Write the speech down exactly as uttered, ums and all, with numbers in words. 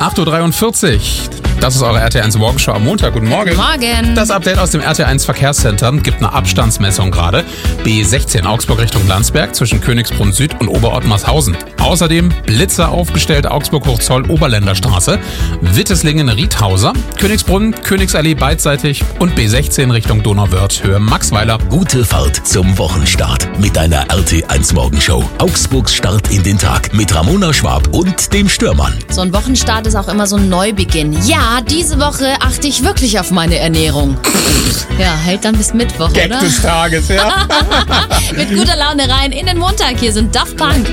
acht Uhr dreiundvierzig. Das ist eure R T eins Morgenshow am Montag. Guten Morgen. Morgen. Das Update aus dem R T eins Verkehrscenter gibt eine Abstandsmessung gerade. B sechzehn Augsburg Richtung Landsberg zwischen Königsbrunn Süd und Oberottmarshausen. Außerdem Blitzer aufgestellt Augsburg-Hochzoll Oberländerstraße, Witteslingen-Riedhauser, Königsbrunn, Königsallee beidseitig und B sechzehn Richtung Donauwörth Höhe Maxweiler. Gute Fahrt zum Wochenstart mit deiner R T eins Morgenshow. Augsburgs Start in den Tag mit Ramona Schwab und dem Störmann. So ein Wochenstart ist auch immer so ein Neubeginn. Ja, diese Woche achte ich wirklich auf meine Ernährung. Ja, hält dann bis Mittwoch, Gag oder? des Tages, ja. Mit guter Laune rein in den Montag. Hier sind Daft Punk.